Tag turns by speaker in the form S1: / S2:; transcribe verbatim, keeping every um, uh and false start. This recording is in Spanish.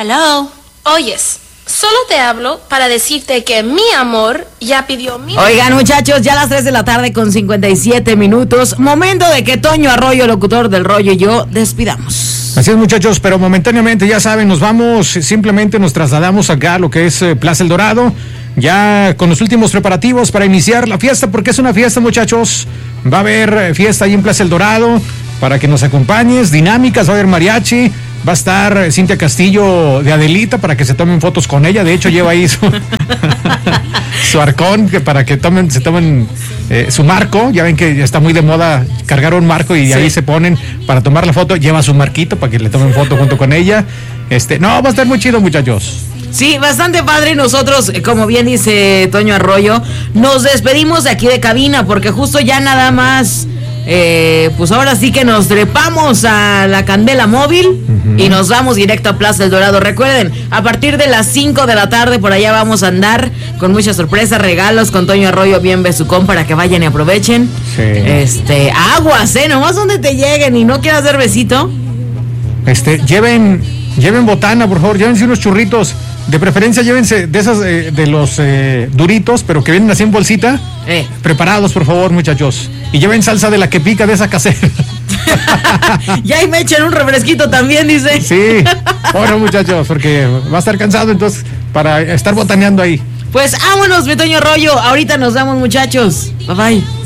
S1: Hello. Oyes, solo te hablo para decirte que mi amor ya pidió mi...
S2: Oigan, muchachos, ya a las tres de la tarde con cincuenta y siete minutos. Momento de que Toño Arroyo, locutor del Rollo, y yo despidamos.
S3: Así es, muchachos, pero momentáneamente, ya saben, nos vamos, simplemente nos trasladamos acá a lo que es eh, Plaza El Dorado, ya con los últimos preparativos para iniciar la fiesta, porque es una fiesta, muchachos. Va a haber fiesta ahí en Plaza El Dorado, para que nos acompañes, dinámicas, va a haber mariachi, va a estar Cintia Castillo de Adelita para que se tomen fotos con ella. De hecho, lleva ahí su, su arcón que para que tomen, se tomen eh, su marco. Ya ven que está muy de moda cargar un marco y sí, ahí se ponen para tomar la foto. Lleva su marquito para que le tomen foto junto con ella. Este, no, va a estar muy chido, muchachos.
S2: Sí, bastante padre. Nosotros, como bien dice Toño Arroyo, nos despedimos de aquí de cabina porque justo ya nada más... Eh, pues ahora sí que nos trepamos a la candela móvil uh-huh. y nos vamos directo a Plaza El Dorado. Recuerden, a partir de las cinco de la tarde por allá vamos a andar con muchas sorpresas, regalos con Toño Arroyo bien besucón para que vayan y aprovechen. Sí. Este, aguas, eh, nomás donde te lleguen y no quieras dar besito.
S3: Este, lleven, lleven botana, por favor, llévense unos churritos. De preferencia llévense de esas eh, de los eh, duritos, pero que vienen así en bolsita. Eh. Preparados, por favor, muchachos. Y lleven salsa de la que pica, de esa casera.
S2: Y ahí me echan un refresquito también, dice.
S3: Sí, bueno, muchachos, porque va a estar cansado, entonces, para estar botaneando ahí.
S2: Pues vámonos, mi Toño Arroyo. Ahorita nos vemos, muchachos. Bye bye.